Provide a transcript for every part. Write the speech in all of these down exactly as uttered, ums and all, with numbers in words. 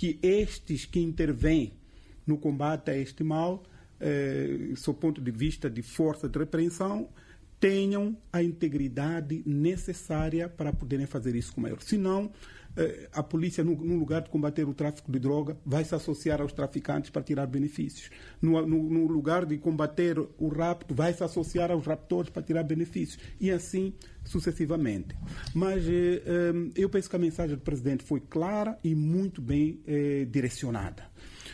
que estes que intervêm no combate a este mal, eh, sob o ponto de vista de força de repreensão, tenham a integridade necessária para poderem fazer isso com maior. Senão, eh, a polícia, no, no lugar de combater o tráfico de droga, vai se associar aos traficantes para tirar benefícios. No, no, no lugar de combater o rapto, vai se associar aos raptores para tirar benefícios. E assim sucessivamente. Mas eh, eh, eu penso que a mensagem do presidente foi clara e muito bem eh, direcionada.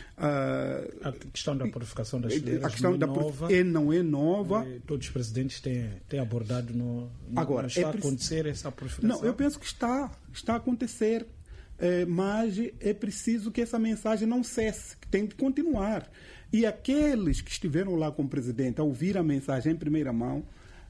Uh, a questão da purificação das fileiras a questão não é da nova. É, não é nova. Todos os presidentes têm, têm abordado no, no Agora, não está é a preci... acontecer essa purificação? Não, eu penso que está, está a acontecer, é, mas é preciso que essa mensagem não cesse, que tem de continuar. E aqueles que estiveram lá com o presidente a ouvir a mensagem em primeira mão,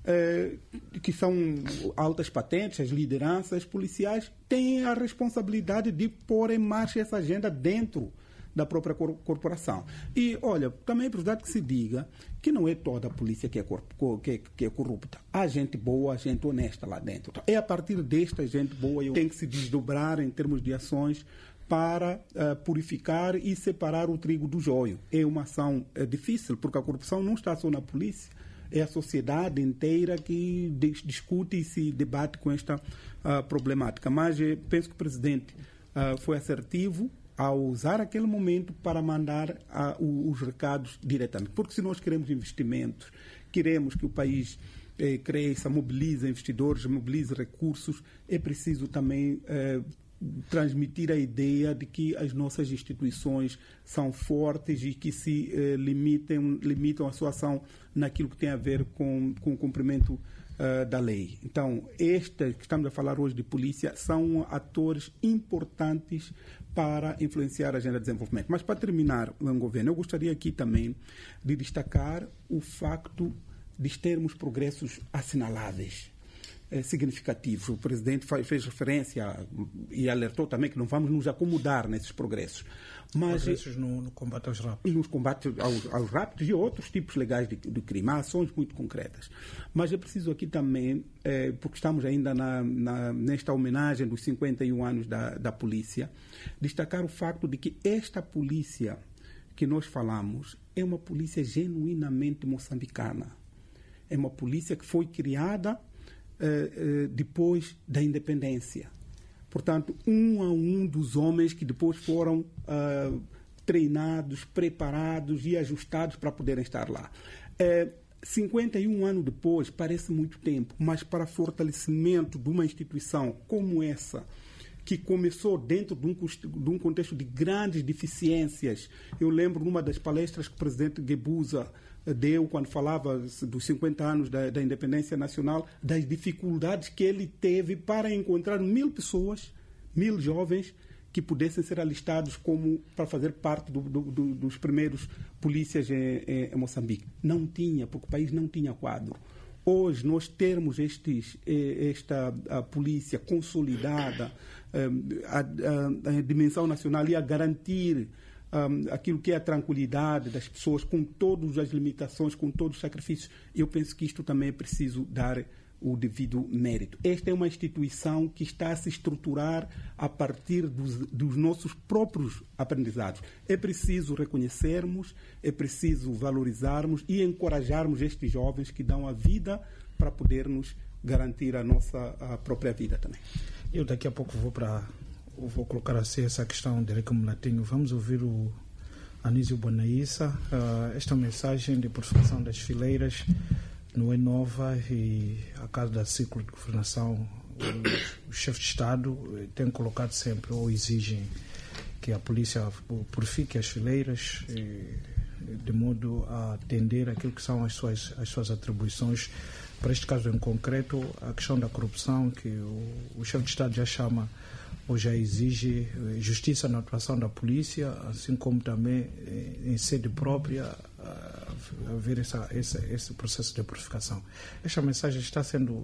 é, que são altas patentes, as lideranças policiais, têm a responsabilidade de pôr em marcha essa agenda dentro da própria corporação. E, olha, também é verdade que se diga que não é toda a polícia que é, que, que é corrupta. Há gente boa, há gente honesta lá dentro. É a partir desta gente boa que tem que se desdobrar em termos de ações para uh, purificar e separar o trigo do joio. É uma ação uh, difícil, porque a corrupção não está só na polícia, é a sociedade inteira que discute e se debate com esta uh, problemática. Mas eh, penso que o presidente uh, foi assertivo a usar aquele momento para mandar uh, os recados diretamente. Porque se nós queremos investimentos, queremos que o país eh, cresça, mobilize investidores, mobilize recursos, é preciso também eh, transmitir a ideia de que as nossas instituições são fortes e que se eh, limitem, limitam a sua ação naquilo que tem a ver com, com o cumprimento uh, da lei. Então, estas que estamos a falar hoje de polícia são atores importantes para influenciar a agenda de desenvolvimento. Mas, para terminar, o governo, eu gostaria aqui também de destacar o facto de termos progressos assinaláveis, eh, significativos. O presidente fez referência e alertou também que não vamos nos acomodar nesses progressos. Mas, progressos no, no combate aos raptos. Nos combates aos, aos raptos e outros tipos legais de, de crime. Há ações muito concretas. Mas é preciso aqui também, eh, porque estamos ainda na, na, nesta homenagem dos cinquenta e um anos da, da polícia, destacar o facto de que esta polícia que nós falamos é uma polícia genuinamente moçambicana. É uma polícia que foi criada eh, eh, depois da independência. Portanto, um a um dos homens que depois foram uh, treinados, preparados e ajustados para poderem estar lá. É, cinquenta e um anos depois, parece muito tempo, mas para fortalecimento de uma instituição como essa, que começou dentro de um, de um contexto de grandes deficiências. Eu lembro numa das palestras que o presidente Guebuza deu, quando falava dos cinquenta anos da, da independência nacional, das dificuldades que ele teve para encontrar mil pessoas, mil jovens, que pudessem ser alistados como para fazer parte do, do, do, dos primeiros polícias em, em Moçambique. Não tinha, porque o país não tinha quadro. Hoje, nós termos estes, esta a polícia consolidada, a, a, a dimensão nacional e a garantir um, aquilo que é a tranquilidade das pessoas, com todas as limitações, com todos os sacrifícios, eu penso que isto também é preciso dar o devido mérito. Esta é uma instituição que está a se estruturar a partir dos, dos nossos próprios aprendizados. É preciso reconhecermos, é preciso valorizarmos e encorajarmos estes jovens que dão a vida para podermos garantir a nossa a própria vida também. Eu daqui a pouco vou para vou colocar assim essa questão de Recamulatinho. Vamos ouvir o Anísio Bonaissa. Uh, esta mensagem de purificação das fileiras não é nova e a casa da ciclo de governação, o, o chefe de Estado tem colocado sempre ou exigem que a polícia purifique as fileiras e, de modo a atender aquilo que são as suas, as suas atribuições. Para este caso em concreto, a questão da corrupção, que o, o chefe de Estado já chama ou já exige justiça na atuação da polícia, assim como também em sede própria haver essa, essa, esse processo de purificação. Esta mensagem está sendo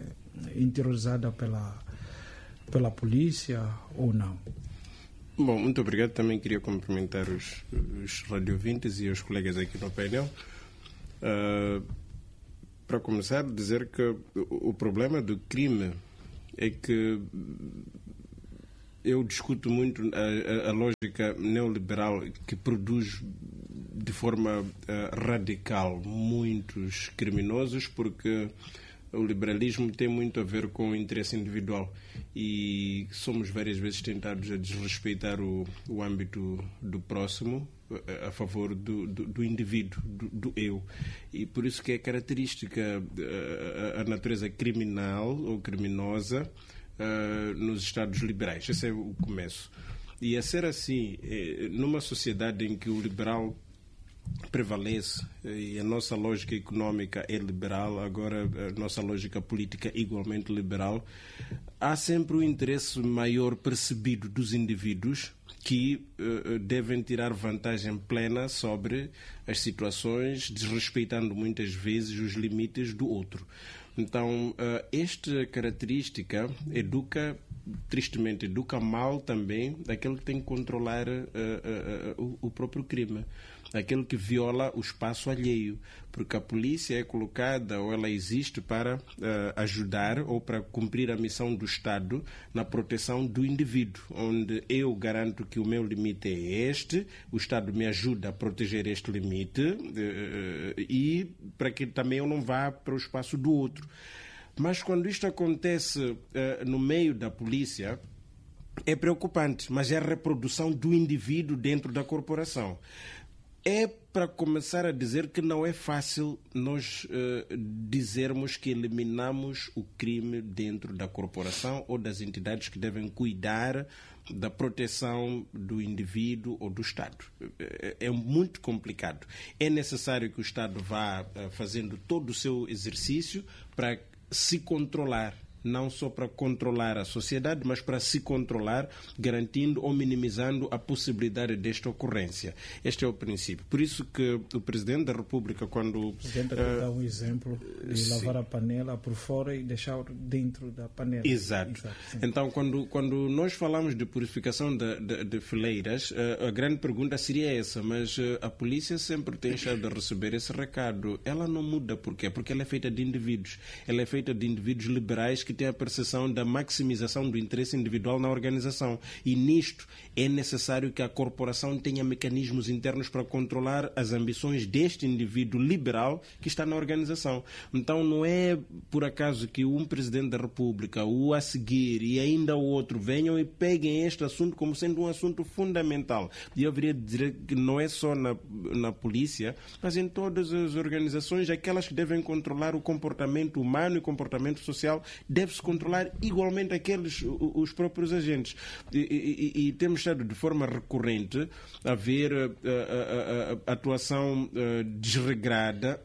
é, interiorizada pela, pela polícia ou não? Bom, muito obrigado. Também queria cumprimentar os, os radiovintes e os colegas aqui no painel. Uh, para começar, dizer que o, o problema do crime é que eu discuto muito a, a, a lógica neoliberal que produz de forma uh, radical muitos criminosos, porque o liberalismo tem muito a ver com o interesse individual e somos várias vezes tentados a desrespeitar o, o âmbito do próximo a favor do, do, do indivíduo, do, do eu. E por isso que é característica a, a natureza criminal ou criminosa uh, nos Estados liberais. Esse é o começo. E a ser assim, numa sociedade em que o liberal prevalece e a nossa lógica económica é liberal, agora a nossa lógica política é igualmente liberal, há sempre o interesse maior percebido dos indivíduos que uh, devem tirar vantagem plena sobre as situações, desrespeitando muitas vezes os limites do outro. Então, uh, esta característica educa, tristemente, educa mal também aquele que tem que controlar uh, uh, uh, o, o próprio crime, aquele que viola o espaço alheio, porque a polícia é colocada ou ela existe para uh, ajudar ou para cumprir a missão do Estado na proteção do indivíduo, onde eu garanto que o meu limite é este, o Estado me ajuda a proteger este limite uh, e para que também eu não vá para o espaço do outro. Mas quando isto acontece uh, no meio da polícia, é preocupante, mas é a reprodução do indivíduo dentro da corporação. É para começar a dizer que não é fácil nós uh, dizermos que eliminamos o crime dentro da corporação ou das entidades que devem cuidar da proteção do indivíduo ou do Estado. É, é muito complicado. É necessário que o Estado vá uh, fazendo todo o seu exercício para se controlar, não só para controlar a sociedade, mas para se controlar, garantindo ou minimizando a possibilidade desta ocorrência. Este é o princípio. Por isso que o Presidente da República, quando... O Presidente aqui uh, dá um exemplo de sim. lavar a panela por fora e deixar dentro da panela. Exato. Exato então, quando, quando nós falamos de purificação de, de, de fileiras, uh, a grande pergunta seria essa, mas uh, a polícia sempre tem deixado de receber esse recado. Ela não muda. Por quê? Porque ela é feita de indivíduos. Ela é feita de indivíduos liberais que tem a percepção da maximização do interesse individual na organização. E nisto é necessário que a corporação tenha mecanismos internos para controlar as ambições deste indivíduo liberal que está na organização. Então não é por acaso que um Presidente da República, o a seguir e ainda o outro venham e peguem este assunto como sendo um assunto fundamental. E eu deveria dizer que não é só na, na polícia, mas em todas as organizações, aquelas que devem controlar o comportamento humano e o comportamento social, deve-se controlar igualmente aqueles, os próprios agentes. E, e, e temos estado de forma recorrente a ver a, a, a, a atuação uh, desregrada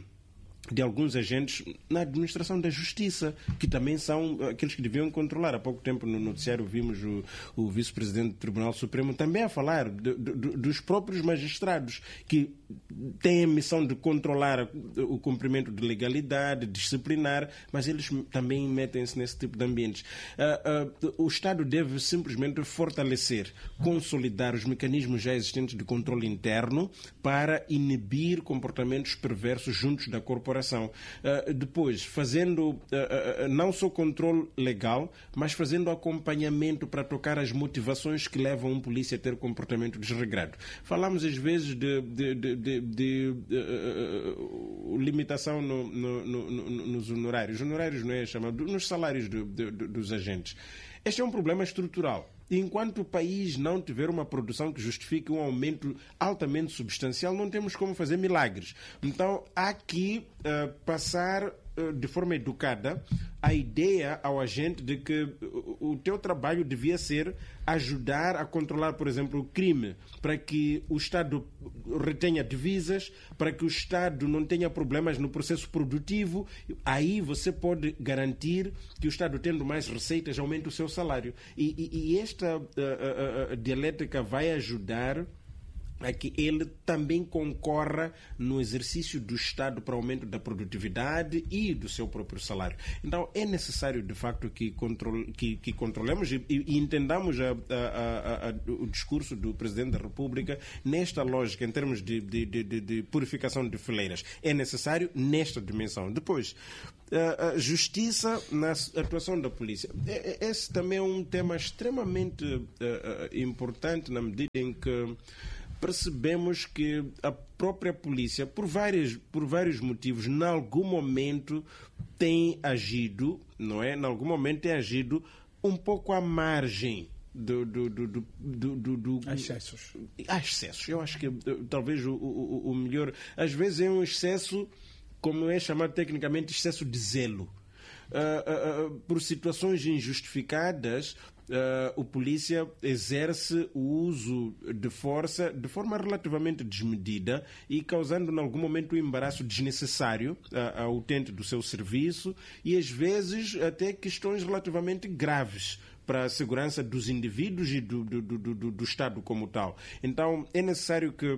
de alguns agentes na administração da justiça, que também são aqueles que deviam controlar. Há pouco tempo no noticiário vimos o, o vice-presidente do Tribunal Supremo também a falar de, de, dos próprios magistrados que têm a missão de controlar o cumprimento de legalidade, disciplinar, mas eles também metem-se nesse tipo de ambientes. Uh, uh, o Estado deve simplesmente fortalecer, consolidar os mecanismos já existentes de controle interno para inibir comportamentos perversos juntos da corporação. Uh, depois, fazendo uh, uh, não só controle legal, mas fazendo acompanhamento para tocar as motivações que levam um polícia a ter comportamento desregrado. Falamos às vezes de, de, de, de, de uh, uh, limitação no, no, no, nos honorários. Honorários não é chamado, nos salários do, do, do, dos agentes. Este é um problema estrutural. Enquanto o país não tiver uma produção que justifique um aumento altamente substancial, não temos como fazer milagres. Então, há que uh, passar uh, de forma educada a ideia ao agente de que o, o teu trabalho devia ser ajudar a controlar, por exemplo, o crime, para que o Estado retenha divisas, para que o Estado não tenha problemas no processo produtivo. Aí você pode garantir que o Estado, tendo mais receitas, aumente o seu salário. E, e, e esta uh, uh, uh, dialética vai ajudar é que ele também concorra no exercício do Estado para o aumento da produtividade e do seu próprio salário. Então, é necessário, de facto, que, controle, que, que controlemos e, e entendamos a, a, a, a, o discurso do Presidente da República nesta lógica, em termos de, de, de, de purificação de fileiras. É necessário nesta dimensão. Depois, a justiça na atuação da polícia. Esse também é um tema extremamente uh, importante na medida em que percebemos que a própria polícia, por vários, por vários motivos, em algum momento tem agido, não é? Em algum momento tem agido um pouco à margem do... do, do, do, do, do, do excessos. excessos. Eu acho que talvez o, o, o melhor... Às vezes é um excesso, como é chamado tecnicamente, excesso de zelo. Uh, uh, uh, por situações injustificadas, uh, o polícia exerce o uso de força de forma relativamente desmedida e causando em algum momento um embaraço desnecessário uh, ao utente do seu serviço e às vezes até questões relativamente graves para a segurança dos indivíduos e do, do, do, do, do Estado como tal. Então é necessário que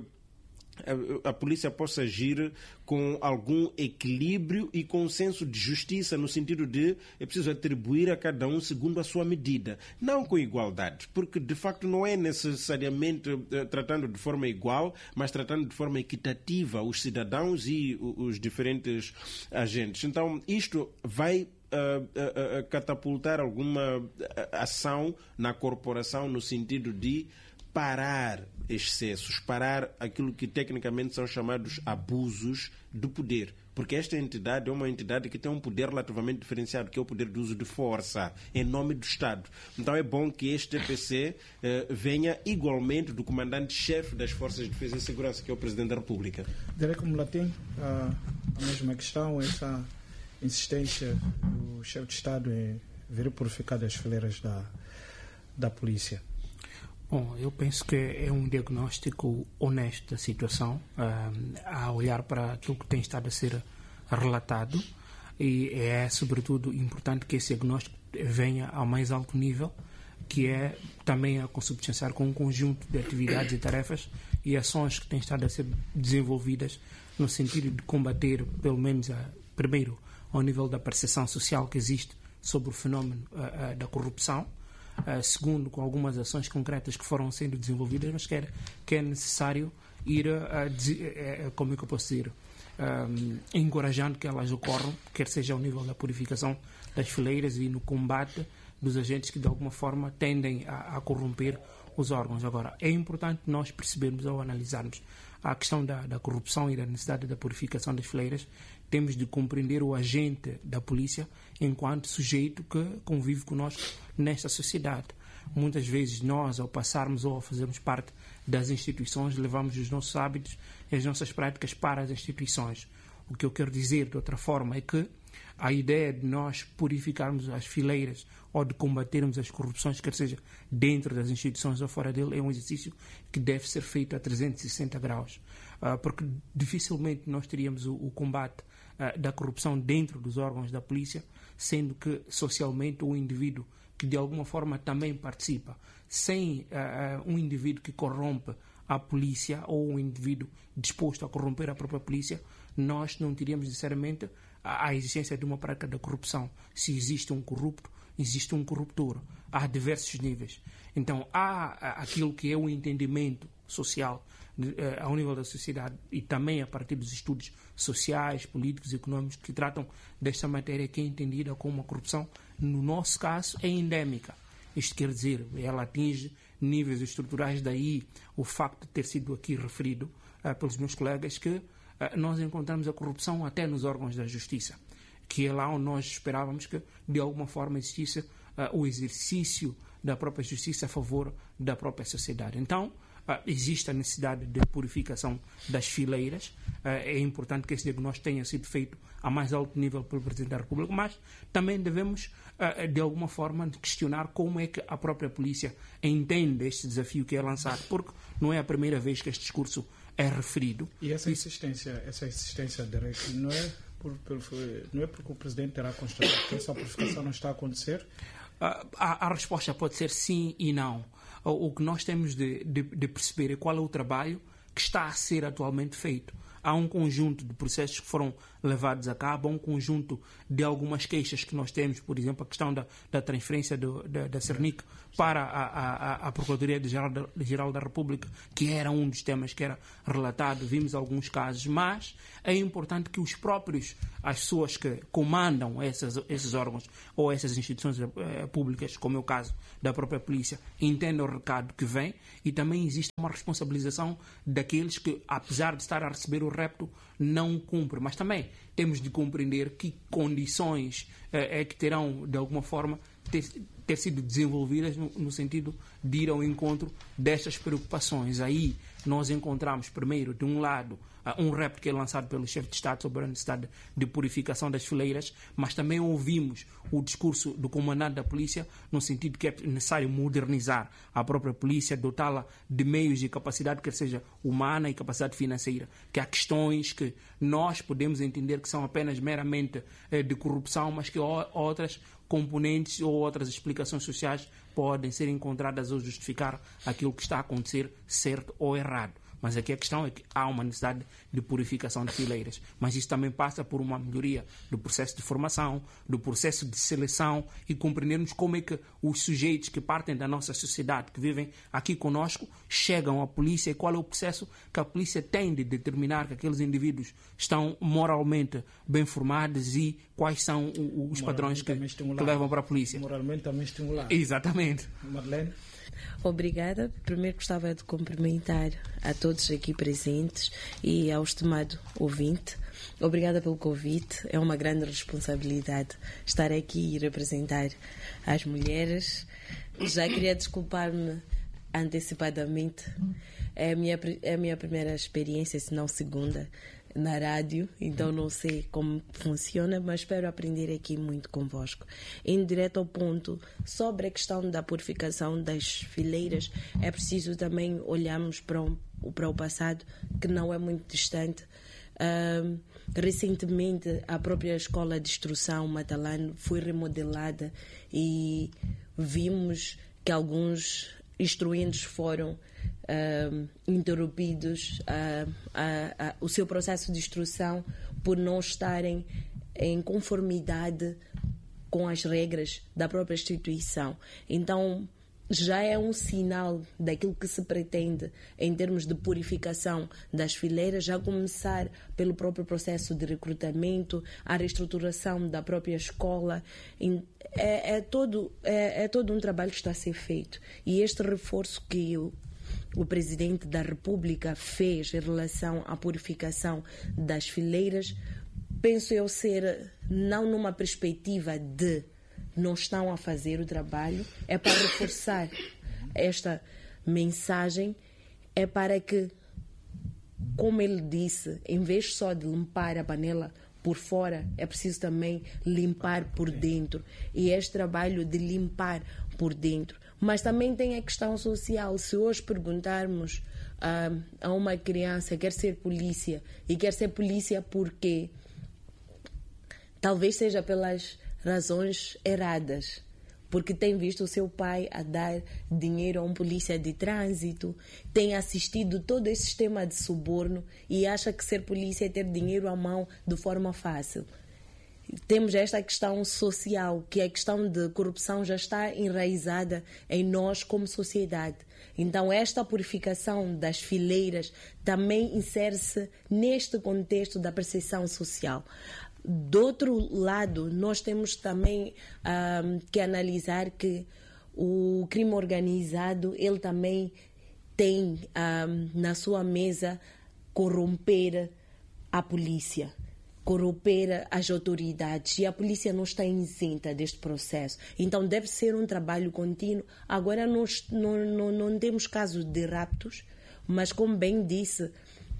A, a polícia possa agir com algum equilíbrio e com senso de justiça, no sentido de é preciso atribuir a cada um segundo a sua medida, não com igualdade, porque de facto não é necessariamente uh, tratando de forma igual, mas tratando de forma equitativa os cidadãos e uh, os diferentes agentes. Então isto vai Uh, uh, uh, catapultar alguma uh, ação na corporação no sentido de parar excessos, parar aquilo que tecnicamente são chamados abusos do poder. Porque esta entidade é uma entidade que tem um poder relativamente diferenciado, que é o poder do uso de força, em nome do Estado. Então é bom que este T P C eh, venha igualmente do comandante-chefe das Forças de Defesa e Segurança, que é o Presidente da República. Direco Mulatim, a, a mesma questão, essa insistência do chefe de Estado em vir purificar as fileiras da, da polícia. Bom, eu penso que é um diagnóstico honesto da situação, uh, a olhar para aquilo que tem estado a ser relatado, e é sobretudo importante que esse diagnóstico venha ao mais alto nível, que é também a consubstanciar com um conjunto de atividades e tarefas e ações que têm estado a ser desenvolvidas no sentido de combater, pelo menos, a, primeiro, ao nível da percepção social que existe sobre o fenómeno uh, uh, da corrupção, uh, segundo, com algumas ações concretas que foram sendo desenvolvidas, mas que é, que é necessário ir, uh, uh, uh, como é que eu posso dizer, um, encorajando que elas ocorram, quer seja ao nível da purificação das fileiras e no combate dos agentes que de alguma forma tendem a, a corromper os órgãos. Agora, é importante nós percebermos ao analisarmos a questão da, da corrupção e da necessidade da purificação das fileiras, temos de compreender o agente da polícia enquanto sujeito que convive conosco nesta sociedade. Muitas vezes nós, ao passarmos ou ao fazermos parte das instituições, levamos os nossos hábitos e as nossas práticas para as instituições. O que eu quero dizer de outra forma é que a ideia de nós purificarmos as fileiras ou de combatermos as corrupções, quer seja dentro das instituições ou fora dele, é um exercício que deve ser feito a trezentos e sessenta graus, porque dificilmente nós teríamos o, o combate da corrupção dentro dos órgãos da polícia, sendo que socialmente o indivíduo que de alguma forma também participa, sem uh, um indivíduo que corrompe a polícia ou um indivíduo disposto a corromper a própria polícia, nós não teríamos necessariamente a, a existência de uma prática da corrupção. Se existe um corrupto, existe um corruptor. Há diversos níveis. Então há aquilo que é o entendimento social de, eh, ao nível da sociedade e também a partir dos estudos sociais, políticos e económicos que tratam desta matéria, que é entendida como uma corrupção, no nosso caso, é endémica. Isto quer dizer, ela atinge níveis estruturais, daí o facto de ter sido aqui referido uh, pelos meus colegas que uh, nós encontramos a corrupção até nos órgãos da justiça, que é lá onde nós esperávamos que de alguma forma existisse uh, o exercício da própria justiça a favor da própria sociedade. Então, Uh, existe a necessidade de purificação das fileiras. Uh, é importante que esse diagnóstico tenha sido feito a mais alto nível pelo Presidente da República, mas também devemos, uh, de alguma forma, questionar como é que a própria polícia entende este desafio que é lançado, porque não é a primeira vez que este discurso é referido. E essa insistência, essa insistência direta, não é, por, por, não é porque o Presidente terá constatado que essa purificação não está a acontecer? Uh, a, a resposta pode ser sim e não. o, o que nós temos de, de, de perceber é qual é o trabalho que está a ser atualmente feito. Há um conjunto de processos que foram levados a cabo, há um conjunto de algumas queixas que nós temos, por exemplo, a questão da, da transferência do, da, da Cernic para a, a, a Procuradoria-Geral da, Geral da República, que era um dos temas que era relatado, vimos alguns casos, mas é importante que os próprios, as pessoas que comandam essas, esses órgãos ou essas instituições eh, públicas, como é o caso da própria polícia, entendam o recado que vem e também existe uma responsabilização daqueles que, apesar de estar a receber o repto, não cumprem. Mas também temos de compreender que condições eh, é que terão, de alguma forma, ter, ter sido desenvolvidas no, no sentido de ir ao encontro destas preocupações. Aí nós encontramos, primeiro, de um lado, um repto que é lançado pelo chefe de Estado sobre a necessidade de purificação das fileiras, mas também ouvimos o discurso do comandante da polícia no sentido que é necessário modernizar a própria polícia, dotá-la de meios e capacidade, quer seja humana e capacidade financeira, que há questões que nós podemos entender que são apenas meramente eh, de corrupção, mas que outras componentes ou outras explicações sociais podem ser encontradas ou justificar aquilo que está a acontecer, certo ou errado. Mas aqui a questão é que há uma necessidade de purificação de fileiras. Mas isso também passa por uma melhoria do processo de formação, do processo de seleção e compreendermos como é que os sujeitos que partem da nossa sociedade, que vivem aqui conosco, chegam à polícia e qual é o processo que a polícia tem de determinar que aqueles indivíduos estão moralmente bem formados e quais são os padrões que, que levam para a polícia. Moralmente também estimulado. Exatamente. Marlene? Obrigada. Primeiro gostava de cumprimentar a todos aqui presentes e ao estimado ouvinte. Obrigada pelo convite. É uma grande responsabilidade estar aqui e representar as mulheres. Já queria desculpar-me antecipadamente. É a minha, é a minha primeira experiência, se não segunda, na rádio, então não sei como funciona, mas espero aprender aqui muito convosco. Indo direto ao ponto, sobre a questão da purificação das fileiras, é preciso também olharmos para, um, para o passado, que não é muito distante. Uh, recentemente, a própria Escola de Instrução Matalano foi remodelada e vimos que alguns instruindos foram Uh, interrompidos uh, uh, uh, o seu processo de instrução por não estarem em conformidade com as regras da própria instituição. Então, já é um sinal daquilo que se pretende em termos de purificação das fileiras, já começar pelo próprio processo de recrutamento, a reestruturação da própria escola. É, é, todo, é, é todo um trabalho que está a ser feito. E este reforço que eu o Presidente da República fez em relação à purificação das fileiras, penso eu ser não numa perspectiva de não estão a fazer o trabalho, é para reforçar esta mensagem, é para que, como ele disse, em vez só de limpar a panela por fora, é preciso também limpar por dentro. E este trabalho de limpar por dentro. Mas também tem a questão social. Se hoje perguntarmos uh, a uma criança quer ser polícia, e quer ser polícia porque talvez seja pelas razões erradas, porque tem visto o seu pai a dar dinheiro a um polícia de trânsito, tem assistido todo esse sistema de suborno e acha que ser polícia é ter dinheiro à mão de forma fácil. Temos esta questão social, que a questão de corrupção já está enraizada em nós como sociedade. Então, esta purificação das fileiras também insere-se neste contexto da percepção social. Do outro lado, nós temos também um, que analisar que o crime organizado, ele também tem um, na sua mesa corromper a polícia, corromper as autoridades, e a polícia não está isenta deste processo. Então deve ser um trabalho contínuo. Agora nós não, não, não temos casos de raptos, mas como bem disse,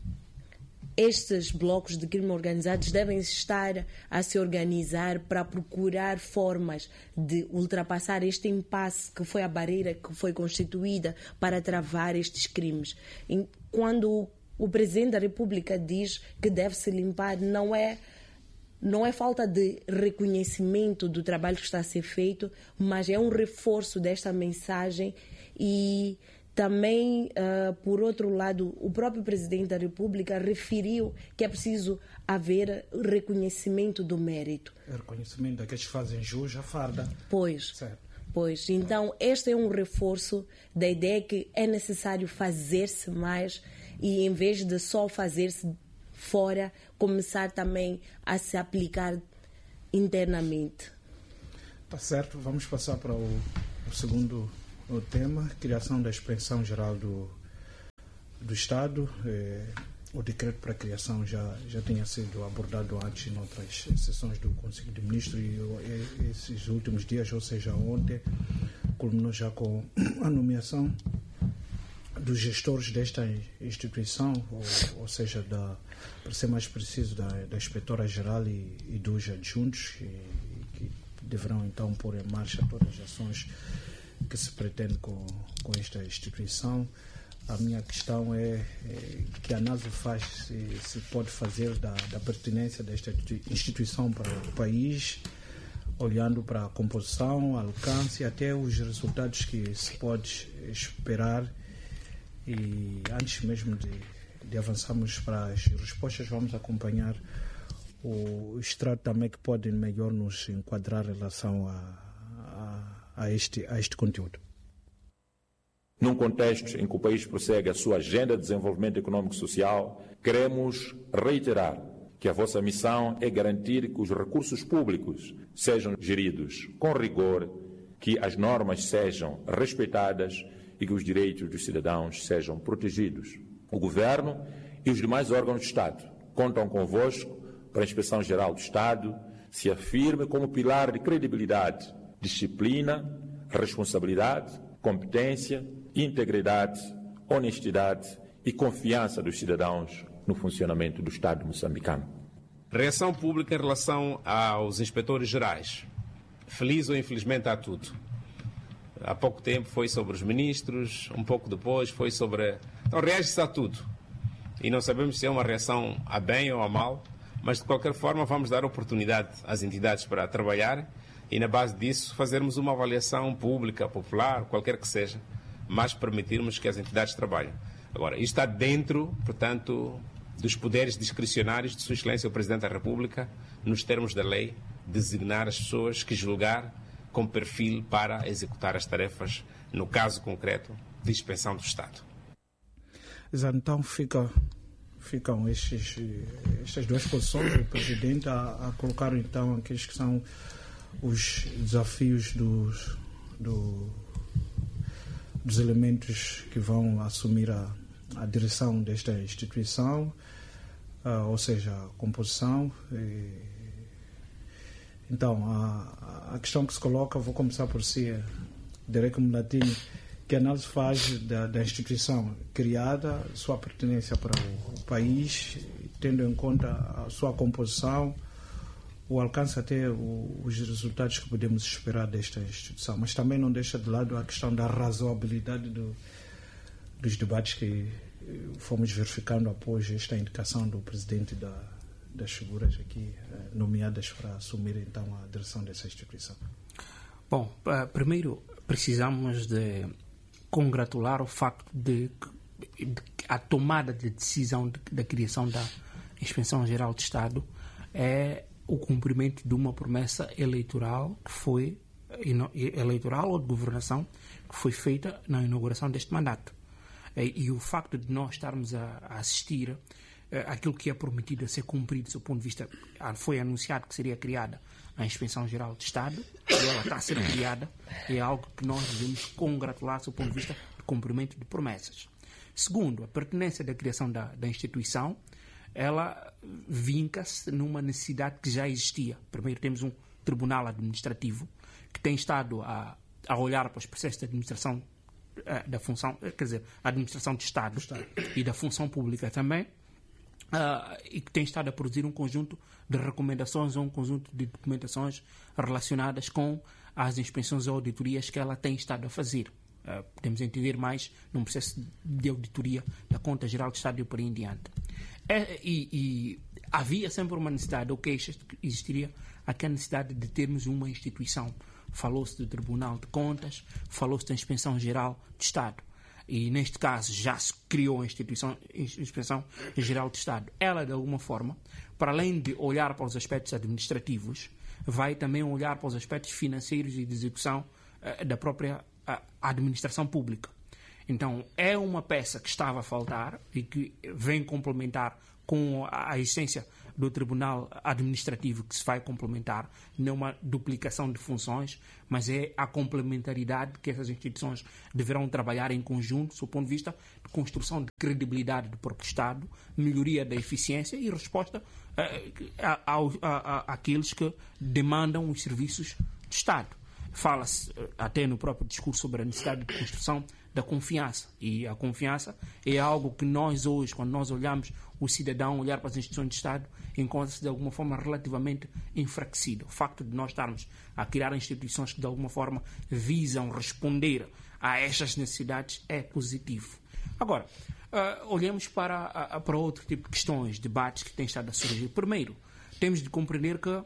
estes blocos de crime organizados devem estar a se organizar para procurar formas de ultrapassar este impasse que foi a barreira que foi constituída para travar estes crimes. Quando o Presidente da República diz que deve-se limpar, não é, não é falta de reconhecimento do trabalho que está a ser feito, mas é um reforço desta mensagem E também, uh, por outro lado, o próprio Presidente da República referiu que é preciso haver reconhecimento do mérito. É reconhecimento daqueles que fazem jus à farda. Pois, certo. Pois. Então, este é um reforço da ideia que é necessário fazer-se mais e, em vez de só fazer-se fora, começar também a se aplicar internamente. Tá certo. Vamos passar para o, o segundo o tema, criação da Inspeção Geral do, do Estado. É, o decreto para a criação já, já tinha sido abordado antes em outras sessões do Conselho de Ministros e, e esses últimos dias, ou seja, ontem, culminou já com a nomeação dos gestores desta instituição, ou, ou seja, da, para ser mais preciso, da, da Inspetora-Geral e, e dos adjuntos, e, que deverão então pôr em marcha todas as ações que se pretende com, com esta instituição. A minha questão é, é que análise faz se, se pode fazer da, da pertinência desta instituição para o país, olhando para a composição, alcance e até os resultados que se pode esperar. E antes mesmo de, de avançarmos para as respostas, vamos acompanhar o extrato também que pode melhor nos enquadrar em relação a, a, a, este, a este conteúdo. Num contexto em que o país prossegue a sua agenda de desenvolvimento econômico e social, queremos reiterar que a vossa missão é garantir que os recursos públicos sejam geridos com rigor, que as normas sejam respeitadas e que os direitos dos cidadãos sejam protegidos. O Governo e os demais órgãos do Estado contam convosco para a Inspeção Geral do Estado se afirme como pilar de credibilidade, disciplina, responsabilidade, competência, integridade, honestidade e confiança dos cidadãos no funcionamento do Estado moçambicano. Reação pública em relação aos inspetores gerais. Feliz ou infelizmente há tudo. Há pouco tempo foi sobre os ministros, um pouco depois foi sobre... Então reage-se a tudo. E não sabemos se é uma reação a bem ou a mal, mas de qualquer forma vamos dar oportunidade às entidades para trabalhar e na base disso fazermos uma avaliação pública, popular, qualquer que seja, mas permitirmos que as entidades trabalhem. Agora, isto está dentro, portanto, dos poderes discricionários de Sua Excelência o Presidente da República, nos termos da lei, designar as pessoas que julgar com perfil para executar as tarefas, no caso concreto, de inspeção do Estado. Exato, então fica, ficam estes, estas duas posições do Presidente a, a colocar então aqueles que são os desafios dos, do, dos elementos que vão assumir a, a direção desta instituição, uh, ou seja, a composição. E, então, a, a questão que se coloca, vou começar por si, Derek Mulatini, que análise faz da, da instituição criada, sua pertinência para o, o país, tendo em conta a sua composição, o alcance até o, os resultados que podemos esperar desta instituição, mas também não deixa de lado a questão da razoabilidade do, dos debates que fomos verificando após esta indicação do Presidente da, das figuras aqui nomeadas para assumir então a direção dessa instituição. Bom, primeiro precisamos de congratular o facto de que a tomada de decisão de, da criação da Inspeção Geral de Estado é o cumprimento de uma promessa eleitoral que foi eleitoral ou de governação que foi feita na inauguração deste mandato. E, e o facto de nós estarmos a, a assistir aquilo que é prometido a ser cumprido do seu ponto de vista, foi anunciado que seria criada a Inspeção Geral de Estado e ela está a ser criada, é algo que nós devemos congratular do seu ponto de vista de cumprimento de promessas. Segundo, a pertinência da criação da, da instituição, ela vinca-se numa necessidade que já existia. Primeiro temos um tribunal administrativo que tem estado a, a olhar para os processos de administração da função, quer dizer, a administração de Estado, Estado. e da função pública também, Uh, e que tem estado a produzir um conjunto de recomendações ou um conjunto de documentações relacionadas com as inspeções ou auditorias que ela tem estado a fazer. Uh, podemos entender mais num processo de auditoria da Conta Geral de Estado e por aí em diante. É, e, e havia sempre uma necessidade, ou que existiria aquela necessidade de termos uma instituição falou-se do Tribunal de Contas, falou-se da Inspeção Geral do Estado. E, neste caso, já se criou a instituição, a Inspeção Geral do Estado. Ela, de alguma forma, para além de olhar para os aspectos administrativos, vai também olhar para os aspectos financeiros e de execução uh, da própria uh, administração pública. Então, é uma peça que estava a faltar e que vem complementar com a existência do Tribunal Administrativo, que se vai complementar, não é uma duplicação de funções, mas é a complementaridade que essas instituições deverão trabalhar em conjunto, do ponto de vista de construção de credibilidade do próprio Estado, melhoria da eficiência e resposta uh, a, a, a, a, àqueles que demandam os serviços do Estado. Fala-se uh, até no próprio discurso sobre a necessidade de construção da confiança. E a confiança é algo que nós hoje, quando nós olhamos o cidadão, olhar para as instituições de Estado, encontra-se de alguma forma relativamente enfraquecido. O facto de nós estarmos a criar instituições que de alguma forma visam responder a estas necessidades é positivo. Agora, uh, olhemos para, uh, para outro tipo de questões, debates que têm estado a surgir. Primeiro, temos de compreender que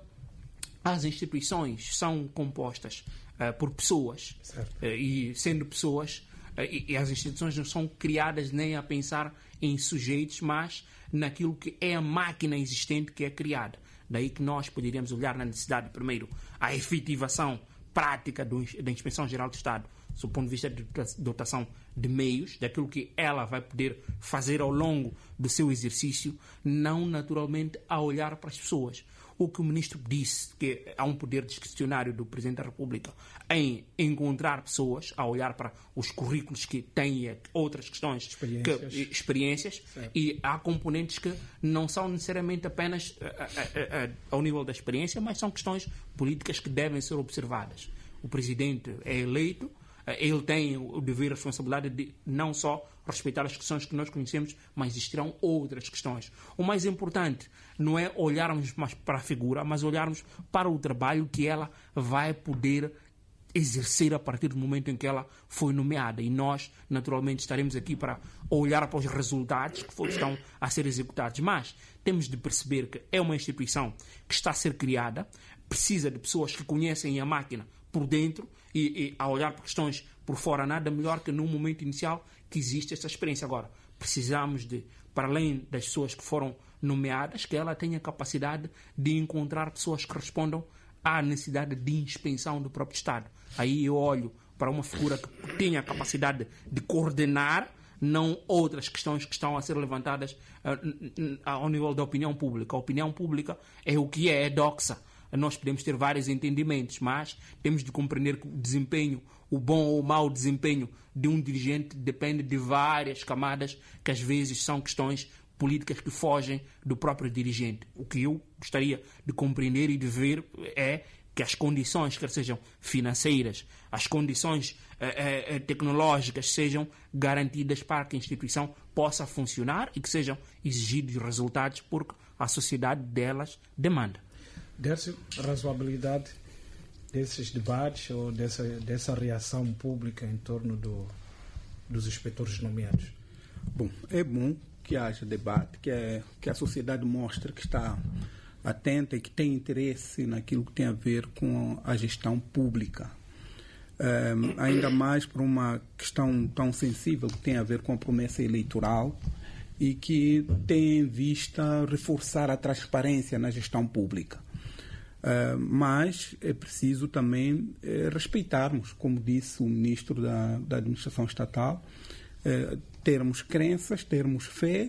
as instituições são compostas uh, por pessoas. Uh, e sendo pessoas, uh, e, e as instituições não são criadas nem a pensar em sujeitos, mas naquilo que é a máquina existente que é criada. Daí que nós poderíamos olhar na necessidade, primeiro, a efetivação prática do, da Inspeção Geral do Estado, do ponto de vista de dotação de meios, daquilo que ela vai poder fazer ao longo do seu exercício, não naturalmente a olhar para as pessoas. O que o ministro disse, que há um poder discricionário do Presidente da República em encontrar pessoas, a olhar para os currículos que têm outras questões, experiências, que, experiências e há componentes que não são necessariamente apenas a, a, a, ao nível da experiência, mas são questões políticas que devem ser observadas. O Presidente é eleito, ele tem o dever e a responsabilidade de não só respeitar as questões que nós conhecemos, mas existirão outras questões. O mais importante não é olharmos mais para a figura, mas olharmos para o trabalho que ela vai poder exercer a partir do momento em que ela foi nomeada. E nós, naturalmente, estaremos aqui para olhar para os resultados que estão a ser executados. Mas temos de perceber que é uma instituição que está a ser criada, precisa de pessoas que conhecem a máquina por dentro e, e a olhar para questões por fora, nada melhor que no momento inicial que existe essa experiência. Agora, precisamos de, para além das pessoas que foram nomeadas, que ela tenha capacidade de encontrar pessoas que respondam à necessidade de inspeção do próprio Estado. Aí eu olho para uma figura que tenha a capacidade de coordenar, não outras questões que estão a ser levantadas uh, ao nível da opinião pública. A opinião pública é o que é, é doxa. Nós podemos ter vários entendimentos, mas temos de compreender que o desempenho, o bom ou o mau desempenho de um dirigente depende de várias camadas que às vezes são questões políticas que fogem do próprio dirigente. O que eu gostaria de compreender e de ver é que as condições, quer sejam financeiras, as condições eh, eh, tecnológicas sejam garantidas para que a instituição possa funcionar e que sejam exigidos resultados porque a sociedade delas demanda. Dessa razoabilidade desses debates ou dessa, dessa reação pública em torno do, dos inspetores nomeados? Bom, é bom que haja debate, que, é, que a sociedade mostre que está atenta e que tem interesse naquilo que tem a ver com a gestão pública. Um, ainda mais por uma questão tão sensível que tem a ver com a promessa eleitoral e que tem em vista reforçar a transparência na gestão pública. Uh, mas é preciso também eh, respeitarmos, como disse o ministro da, da Administração Estatal, eh, termos crenças, termos fé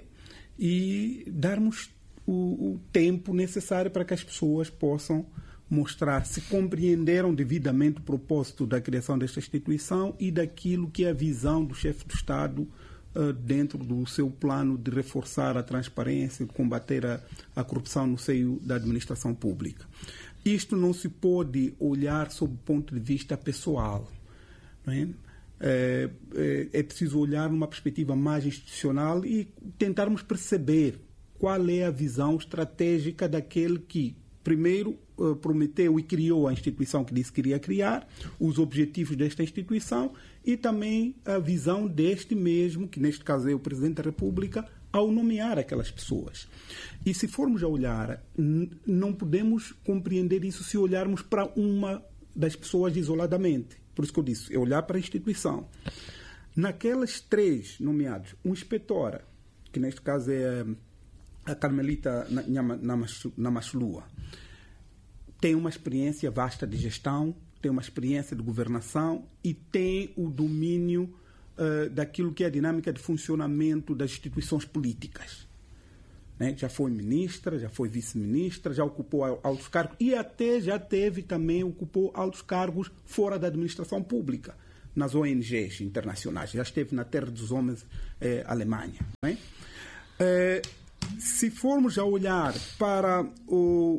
e darmos o, o tempo necessário para que as pessoas possam mostrar se compreenderam devidamente o propósito da criação desta instituição e daquilo que é a visão do chefe do Estado uh, dentro do seu plano de reforçar a transparência e de combater a, a corrupção no seio da administração pública. Isto não se pode olhar sob o ponto de vista pessoal, não é? É, é, é preciso olhar numa perspectiva mais institucional e tentarmos perceber qual é a visão estratégica daquele que, primeiro, uh, prometeu e criou a instituição que disse que queria criar, os objetivos desta instituição e também a visão deste mesmo, que neste caso é o Presidente da República, ao nomear aquelas pessoas. E se formos a olhar, n- não podemos compreender isso se olharmos para uma das pessoas isoladamente. Por isso que eu disse, é olhar para a instituição. Naquelas três nomeados, um inspetora, que neste caso é a Carmelita Namachulua, tem uma experiência vasta de gestão, tem uma experiência de governação e tem o domínio uh, daquilo que é a dinâmica de funcionamento das instituições políticas. Né? Já foi ministra, já foi vice-ministra, já ocupou altos cargos e até já teve também, ocupou altos cargos fora da administração pública, nas O N Gs internacionais. Já esteve na Terra dos Homens, eh, Alemanha. Né? Eh, se formos a olhar para o,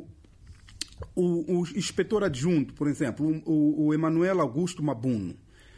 o, o inspetor adjunto, por exemplo, o, o Emanuel Augusto Mabuno,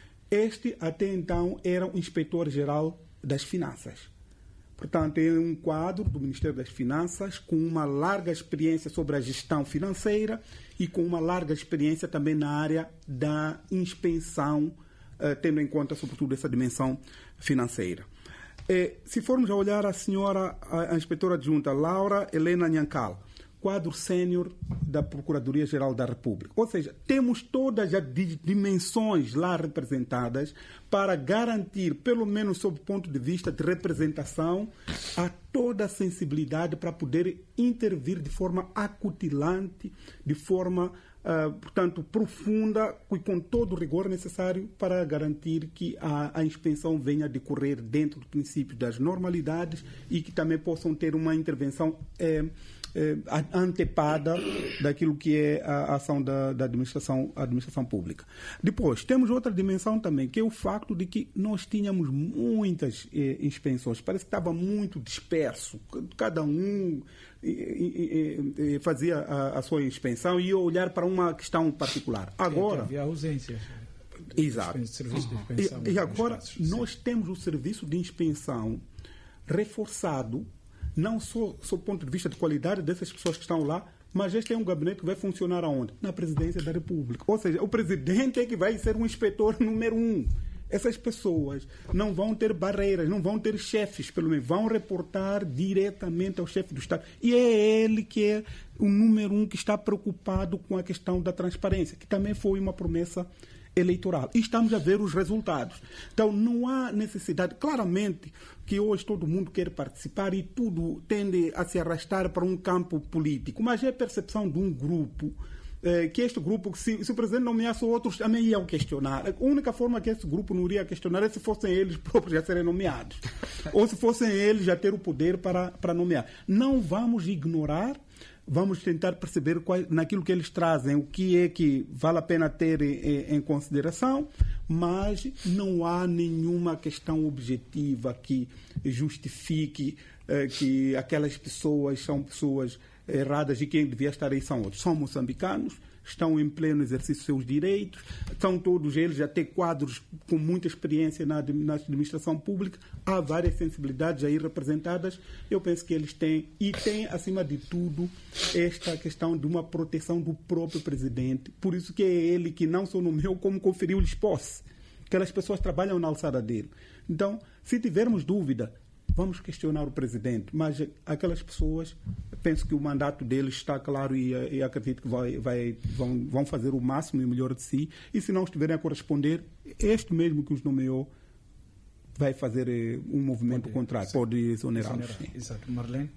este até então era o inspetor-geral das Finanças. Portanto, é um quadro do Ministério das Finanças com uma larga experiência sobre a gestão financeira e com uma larga experiência também na área da inspeção, eh, tendo em conta, sobretudo, essa dimensão financeira. Eh, se formos a olhar a senhora, a, a inspetora adjunta Laura Helena Nhankal, quadro sênior da Procuradoria-Geral da República. Ou seja, temos todas as dimensões lá representadas para garantir, pelo menos sob o ponto de vista de representação, a toda a sensibilidade para poder intervir de forma acutilante, de forma, uh, portanto, profunda e com todo o rigor necessário para garantir que a, a inspeção venha a decorrer dentro do princípio das normalidades e que também possam ter uma intervenção eh, Eh, antepada daquilo que é a ação da, da administração, administração pública. Depois, temos outra dimensão também, que é o facto de que nós tínhamos muitas eh, inspeções, parece que estava muito disperso, cada um eh, eh, eh, fazia a, a sua inspeção e ia olhar para uma questão particular. Agora... Havia ausências. Exato. Serviço de inspeção, e, e agora, casos, nós temos o serviço de inspeção reforçado, não só sob o ponto de vista de qualidade dessas pessoas que estão lá, mas este é um gabinete que vai funcionar aonde? Na Presidência da República. Ou seja, o presidente é que vai ser um inspetor número um. Essas pessoas não vão ter barreiras, não vão ter chefes, pelo menos vão reportar diretamente ao chefe do Estado. E é ele que é o número um que está preocupado com a questão da transparência, que também foi uma promessa eleitoral. E estamos a ver os resultados. Então, não há necessidade. Claramente que hoje todo mundo quer participar e tudo tende a se arrastar para um campo político, mas é a percepção de um grupo, eh, que este grupo, se, se o presidente nomeasse outros, também iam questionar. A única forma que esse grupo não iria questionar é se fossem eles próprios a serem nomeados. Ou se fossem eles a ter o poder para, para nomear. Não vamos ignorar. Vamos tentar perceber qual, naquilo que eles trazem, o que é que vale a pena ter em, em consideração, mas não há nenhuma questão objetiva que justifique eh, que aquelas pessoas são pessoas erradas e quem devia estar aí são outros. São moçambicanos, estão em pleno exercício dos seus direitos, são todos eles até quadros com muita experiência na, na administração pública, há várias sensibilidades aí representadas, eu penso que eles têm, e têm, acima de tudo, esta questão de uma proteção do próprio presidente, por isso que é ele que não só nomeou, como conferiu-lhes posse. Aquelas pessoas trabalham na alçada dele. Então, se tivermos dúvida, vamos questionar o presidente, mas aquelas pessoas, penso que o mandato deles está claro e, e acredito que vai, vai, vão, vão fazer o máximo e o melhor de si, e se não estiverem a corresponder, este mesmo que os nomeou vai fazer eh, um movimento pode, contrário, exato. Pode exonerá-los. Exato. Marlene?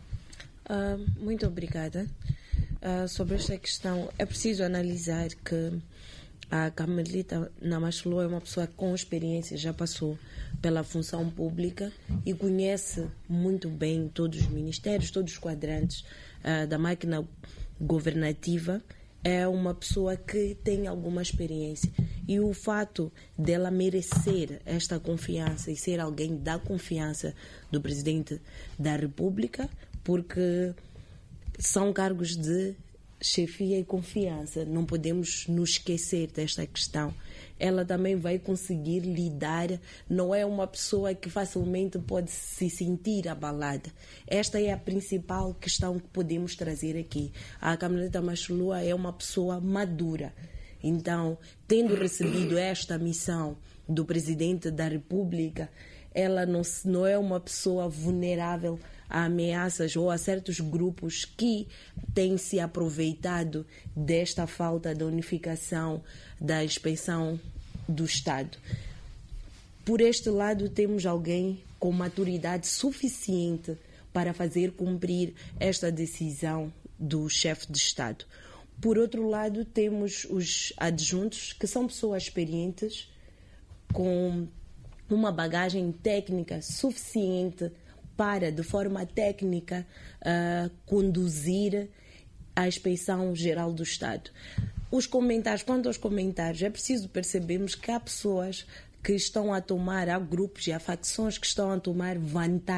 Uh, muito obrigada. Uh, sobre esta questão, é preciso analisar que a Carmelita Namachulua é uma pessoa com experiência, já passou pela função pública e conhece muito bem todos os ministérios, todos os quadrantes uh, da máquina governativa. É uma pessoa que tem alguma experiência. E o fato dela merecer esta confiança e ser alguém da confiança do Presidente da República, porque são cargos de chefia e confiança, não podemos nos esquecer desta questão. Ela também vai conseguir lidar, não é uma pessoa que facilmente pode se sentir abalada. Esta é a principal questão que podemos trazer aqui. A Carmelita Namachulua é uma pessoa madura. Então, tendo recebido esta missão do Presidente da República, ela não, não é uma pessoa vulnerável a ameaças ou a certos grupos que têm se aproveitado desta falta de unificação da inspeção do Estado. Por este lado, temos alguém com maturidade suficiente para fazer cumprir esta decisão do chefe de Estado. Por outro lado, temos os adjuntos, que são pessoas experientes, com uma bagagem técnica suficiente para, de forma técnica, uh, conduzir a inspeção geral do Estado. Os comentários, quanto aos comentários, é preciso percebermos que há pessoas que estão a tomar, há grupos e há facções que estão a tomar vantagem